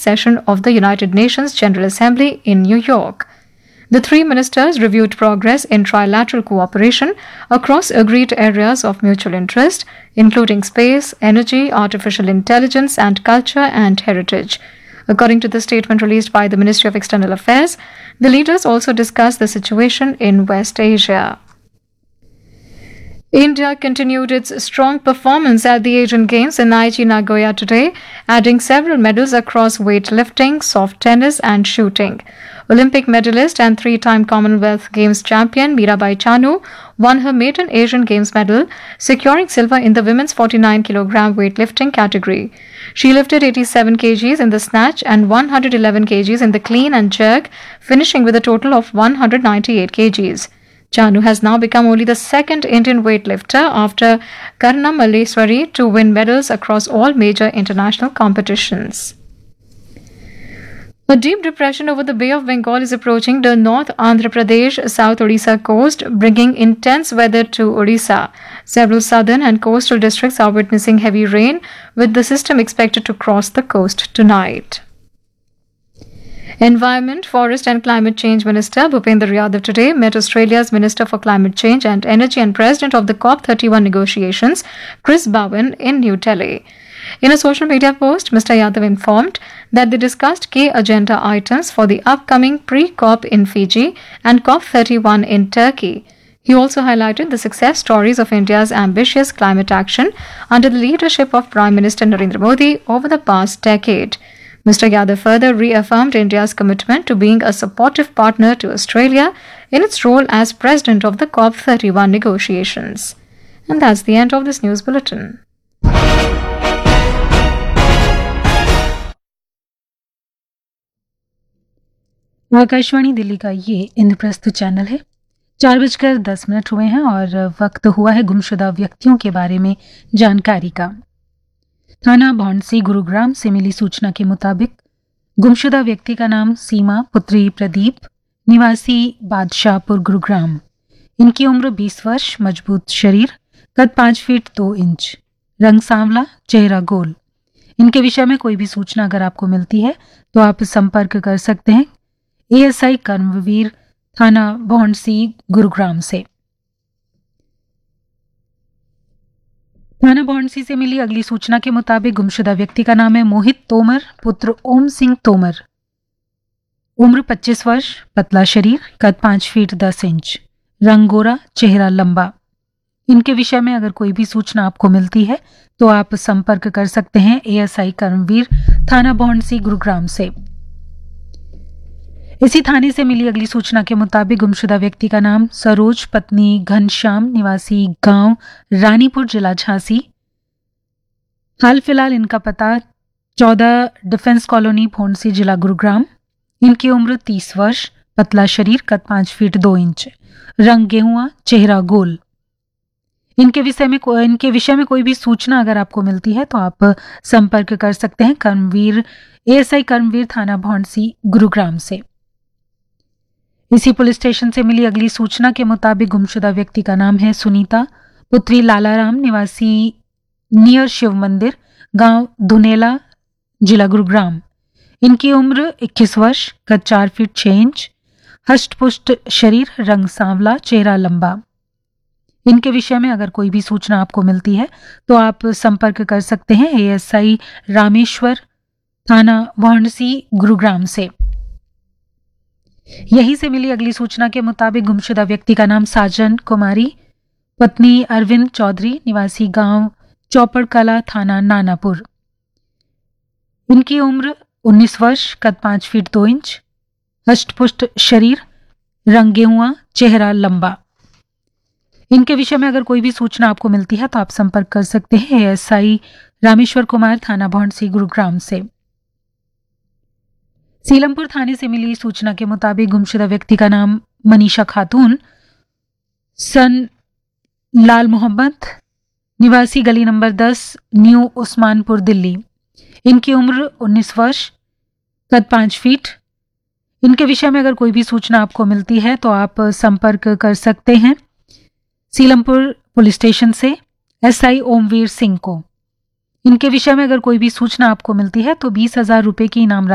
session of the United Nations General Assembly in New York. The three ministers reviewed progress in trilateral cooperation across agreed areas of mutual interest, including space, energy, artificial intelligence, and culture and heritage. According to the statement released by the Ministry of External Affairs, the leaders also discussed the situation in West Asia. India continued its strong performance at the Asian Games in Aichi, Nagoya today, adding several medals across weightlifting, soft tennis, and shooting. Olympic medalist and three-time Commonwealth Games champion Mirabai Chanu won her maiden Asian Games medal, securing silver in the women's 49 kg weightlifting category. She lifted 87 kgs in the snatch and 111 kgs in the clean and jerk, finishing with a total of 198 kgs. Chanu has now become only the second Indian weightlifter after Karna Malleswari to win medals across all major international competitions. A deep depression over the Bay of Bengal is approaching the North Andhra Pradesh, South Odisha coast, bringing intense weather to Odisha. Several southern and coastal districts are witnessing heavy rain, with the system expected to cross the coast tonight. Environment, Forest and Climate Change Minister Bhupendra Yadav today met Australia's Minister for Climate Change and Energy and President of the COP31 negotiations, Chris Bowen, in New Delhi. In a social media post, Mr. Yadav informed that they discussed key agenda items for the upcoming pre-COP in Fiji and COP31 in Turkey. He also highlighted the success stories of India's ambitious climate action under the leadership of Prime Minister Narendra Modi over the past decade. Mr. Yadav further reaffirmed India's commitment to being a supportive partner to Australia in its role as president of the COP31 negotiations. And that's the end of this news bulletin. Akashvani Delhi का ये Indraprastha channel है। 4:10 हुए हैं और वक्त हुआ है गुमशुदा व्यक्तियों के बारे में जानकारी का। थाना भौंडसी गुरुग्राम से मिली सूचना के मुताबिक गुमशुदा व्यक्ति का नाम सीमा पुत्री प्रदीप, निवासी बादशाहपुर गुरुग्राम। इनकी उम्र 20 वर्ष, मजबूत शरीर, कद 5 फीट 2 इंच, रंग सांवला, चेहरा गोल। इनके विषय में कोई भी सूचना अगर आपको मिलती है तो आप संपर्क कर सकते हैं ASI कर्मवीर, थाना भौंडसी गुरुग्राम से। थाना भौंडसी से मिली अगली सूचना के मुताबिक गुमशुदा व्यक्ति का नाम है मोहित तोमर पुत्र ओम सिंह तोमर। उम्र 25 वर्ष, पतला शरीर, कद 5 फीट 10 इंच, रंग गोरा, चेहरा लंबा। इनके विषय में अगर कोई भी सूचना आपको मिलती है तो आप संपर्क कर सकते हैं ASI कर्मवीर, थाना भौंडसी गुरुग्राम से। इसी थाने से मिली अगली सूचना के मुताबिक गुमशुदा व्यक्ति का नाम सरोज पत्नी घनश्याम, निवासी गांव रानीपुर, जिला झांसी। हाल फिलहाल इनका पता 14 डिफेंस कॉलोनी, भौंडसी, जिला गुरुग्राम। इनकी उम्र 30 वर्ष, पतला शरीर, कद 5 फीट 2 इंच, रंग गेहुआ, चेहरा गोल। इनके विषय में कोई भी सूचना अगर आपको मिलती है तो आप संपर्क कर सकते हैं कर्मवीर, ASI कर्मवीर, थाना भौंडसी गुरुग्राम से। इसी पुलिस स्टेशन से मिली अगली सूचना के मुताबिक गुमशुदा व्यक्ति का नाम है सुनीता पुत्री लालाराम, निवासी नियर शिव मंदिर, गांव धुनेला, जिला गुरुग्राम। इनकी उम्र 21 वर्ष, कद 4 फीट 6 इंच, हष्टपुष्ट शरीर, रंग सांवला, चेहरा लंबा। इनके विषय में अगर कोई भी सूचना आपको मिलती है तो आप संपर्क कर सकते हैं ASI रामेश्वर, थाना भौंडसी गुरुग्राम से। यहीं से मिली अगली सूचना के मुताबिक गुमशुदा व्यक्ति का नाम साजन कुमारी, पत्नी अरविंद चौधरी, निवासी गांव चौपड़ कला, थाना नानापुर। इनकी उम्र 19 वर्ष, कद 5 फीट 2 इंच, हष्टपुष्ट शरीर, रंग गेहुआ, चेहरा लंबा। इनके विषय में अगर कोई भी सूचना आपको मिलती है तो आप संपर्क कर सकते हैं ASI रामेश्वर कुमार, थाना भौंडसी गुरुग्राम से। सीलमपुर थाने से मिली सूचना के मुताबिक गुमशुदा व्यक्ति का नाम मनीषा खातून, सन लाल मोहम्मद, निवासी गली नंबर 10, न्यू उस्मानपुर, दिल्ली। इनकी उम्र 19 वर्ष, कद 5 फीट। इनके विषय में अगर कोई भी सूचना आपको मिलती है तो आप संपर्क कर सकते हैं सीलमपुर पुलिस स्टेशन से SI ओमवीर सिंह को। इनके विषय में अगर कोई भी सूचना आपको मिलती है तो 20,000 रुपए की इनाम